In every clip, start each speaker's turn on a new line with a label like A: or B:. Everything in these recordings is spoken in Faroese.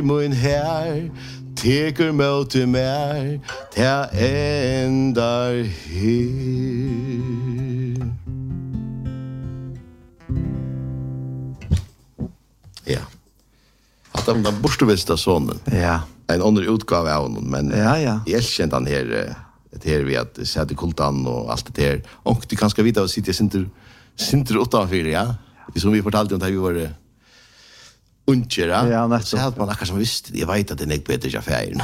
A: Min her teker mot mer ta endar her. Ja. Att de den borstevista sonen.
B: Ja.
A: En annan utgave av honom, men
B: Ja.
A: jag kände han här det här vi att sätta kultan och allt det där. Och du kanske vita att sitta sinter utanför, ja. Som vi fortalte om det vi var unkjera.
B: Ja, nettopp.
A: Så hade man akkurat som visst, jag vet att det är inte bättre affären.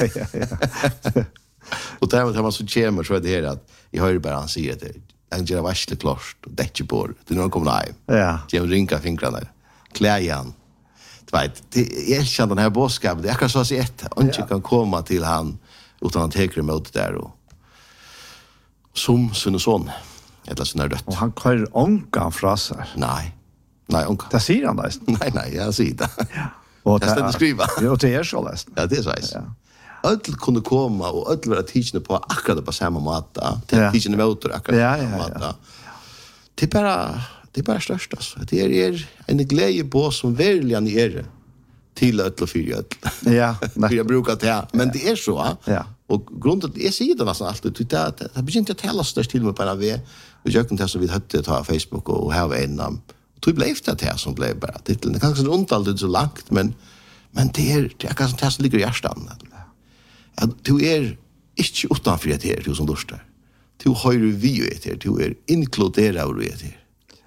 A: Och där man så kommer så är det här att jag hör bara han säger att han gör varsle klart och däcker på det. Det är någon kommer live.
B: Ja.
A: Genom rinka fingrarna. Kläjan. Du vet, jag känner den här bådskapen. Det är akkurat så att säga att inte kan komma till han utan han teker emot det där och som sin och son. Eller sån är dött.
B: Och han kör ånkan fra sig.
A: Nej, onka.
B: Det säger han nästan.
A: Nej, jag säger det.
B: Ja. Och
A: Jag ställer skriva.
B: Ja, det är så läst.
A: Ja, det är så här.
B: Ja.
A: Öll kunde komma och öll vara tidsna på akkurat på samma måte. Tidsna motor akkurat på samma måte. Det är bara störst alltså. Det är en glädje på som verkligen är till öll och fyra öll.
B: Ja.
A: Jag brukar det, men det är så.
B: Ja.
A: Och grundet är sidan nästan alltid det begynte att tala störst till mig på en av vi jöken det som vi hade ta Facebook och här var en av tror blev det här som blev bara titeln. Det kanske inte alltid så långt, men det är kanske det som ligger i hjärtan. Ja, du är inte utanför det här, du som lustar. Du har ju vi det här, du är inkluderad i det här.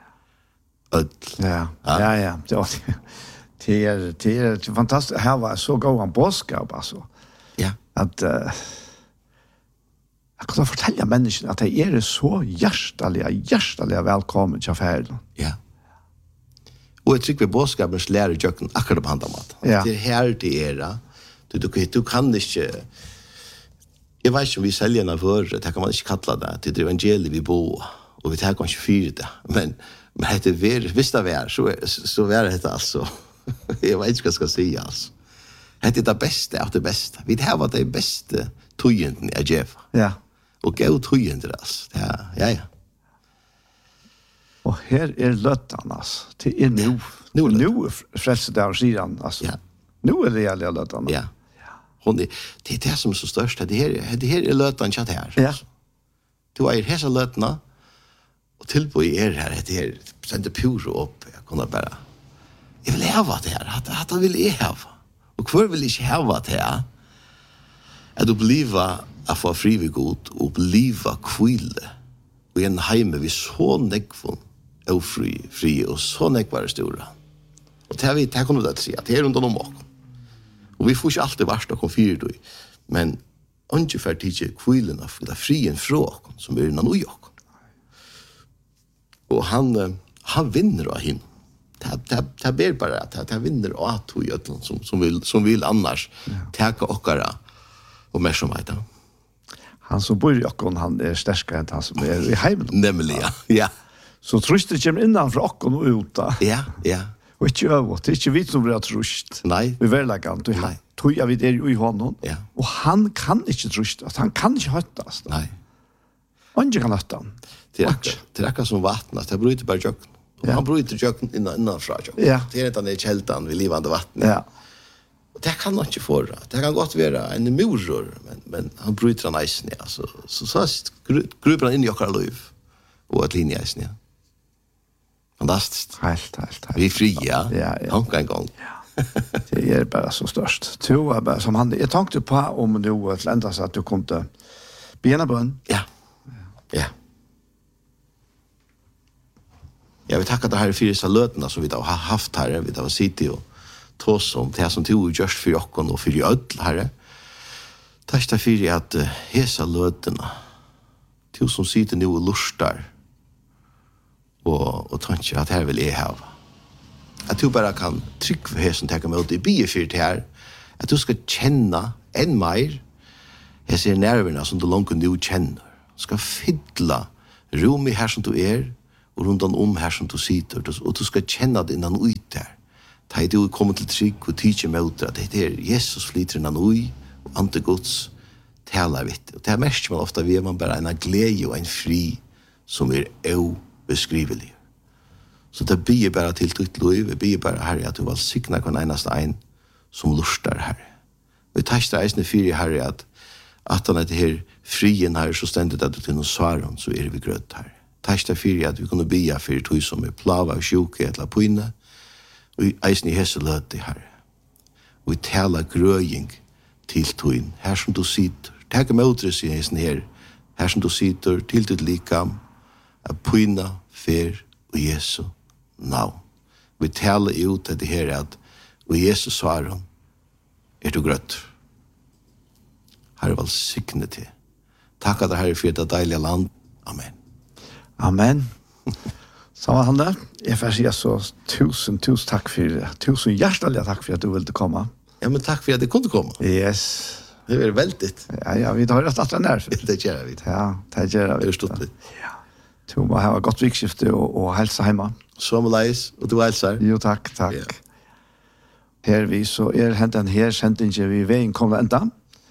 B: Ja. Det är fantastiskt. Här var så god en bådskap alltså.
A: Ja.
B: Att jag kan fortälja människorna att det är så hjärtaliga välkommen till affären.
A: Ja. Och jag tycker vi bådskapens lärer jöken akkurat på handamat.
B: Ja.
A: Det är här det är. Du kan inte... Jag vet inte om vi säljer några för det kan man inte kalla det. Det är evangeliet vi bor och vi tar kanske fyra det. Men det är visst det är så är det alltså. Jag vet inte vad jag ska säga alltså. Det är det bästa av det bästa. Vi har det bästa tøyenden i Jeff.
B: Ja.
A: Och gå tøyender alltså. Ja.
B: Och här är löttan alltså. Det är nu. Nu frälser där sidan alltså.
A: Ja.
B: Nu är det jävla löttan.
A: Ja. Det är det som är så störst. Det här är lötan chatt här.
B: Ja.
A: Du är hesa lötna och tillpå er här det här sända puro upp. Jag kunde bara jag vill ha det här. Att vill jag ha. Och kvar vill inte ha det här. Att uppleva att få fri vid god och uppleva kvile. Och en heime vi så nekvån och fri och så nekvare stora. Och det här kan du det säga. Det är runt om oss. Och vi får inte alltid varst och konfyrer då. Men ungefär tidser kvilen av frien fråk som är innan oj och. Och han vinner av henne. Det ber bara att han vinner av att som vill annars täcka okkara och mer som heter.
B: Han som bor i Okkon, han är starkare än han som är i heimen.
A: Nämligen, ja.
B: Så tröstet kommer innanför Okkon och ut.
A: Ja.
B: Och inte övrigt. Det är inte vi som blir tröst.
A: Nej.
B: Vi verkligen.
A: Nej.
B: Tror jag vi det i honom.
A: Ja.
B: Och han kan inte tröstas. Han kan inte höttas.
A: Nej.
B: Han kan hötta.
A: Det är akkurat som vattnet. Det bryter bara jöken.
B: Ja.
A: Han bryter jöken innanfra jöken.
B: Ja.
A: Det är inte den kältan vid livande vatten.
B: Ja.
A: Det kan han inte få. Det kan gott vara en moror, men han bryter han isen. Alltså. Så gruper han in i okkara liv. Och ett linje isen. Fantastiskt.
B: Helt.
A: Vi är fria.
B: Ja.
A: Hanka en gång.
B: Ja. Det är bara så störst. Tror jag bara som han. Jag tänkte på om du till ända så att du kom till benabön.
A: Ja. Jag vill tacka det här för dessa lötena som vi har haft här. Vi har sittit och tås om det som tog just för jocken och för öll här. Tack för att hesa lötena till som sitter nu och lustar och tänker att här vill jag ha. Att du bara kan trycka för hesen täcka mig ut i biefyrt här. Att du ska känna än mer hese nerverna som du långt nu känner. Ska fylla rum i här som du är och runt om här som du sitter. Och du ska känna det innan ut där. Da du kommer til trygg og tykker med at det er Jesus flyter innan ui og ante Guds taler vidt. Og det mest man ofta ved man bare en glede og en fri som er ubeskrivelig. Så det blir bare til ditt liv, det blir bare her at du vil sikne hver eneste en som lustar Herre. Vi tackar eisne fyrir Herre at han det her frien Herre så ständigt at du til noen svaren så vi grøtt Herre. Tackar fyrir at vi kunne bia fyrir tog som plava og sjuke etla poine og eisne hese løte Herre. Vi tala grøying til togin, her som du sitter. Takk møtres i eisne her som du sitter til ditt likam a poina fer og Jesu navn. Vi taler ut det her at og Jesus svaren du grøtt. Herre velsigne til. Takk at det Herre for det deilige land. Amen.
B: Amen. Så var han der. Jeg får si så tusen takk for det. Tusen hjertelig takk for at du ville komme.
A: Ja, men takk for at jeg kunne komme.
B: Yes.
A: Det er veldig.
B: Ja, vi tar rett at den der.
A: Det gjør vi.
B: Ja, det gjør vi.
A: Det er stått litt.
B: Ja. Du må ha godt vikskifte og helse hjemme.
A: Så med leis, og du helser.
B: Jo, takk. Ja. Her vi så hentan her sendingen vi veien kom enda.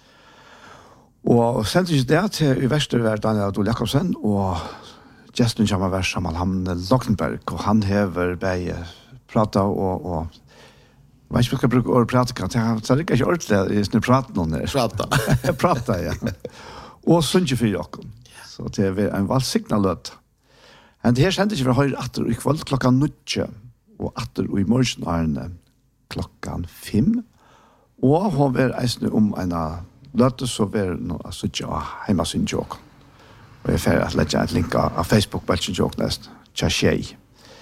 B: Og sendingen det til i Vestervær Daniel Adol Jakobsen og gesten kommer vers sammen Hamne Lokkenberg og han hever bei prata og vet ikke om jeg skal bruke ordet pratika, så det ikke ordentlig i snu praten noen her. Prata, ja. Og sunge for jokken. Så det er en valgsigna løt. Men det her sendte ikke for høyre atter i kveld klokka 9 og atter i morgen klokkan 5. Og hun vil eisne en løte så vil noe suttje hjemme sin jokken. Og jeg er ferdig at legge et link av Facebook på sin jokken nest. Tja tjei.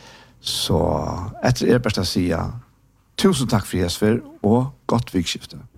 B: Så etter best å si tusen takk for Jesper og godt vikskifte.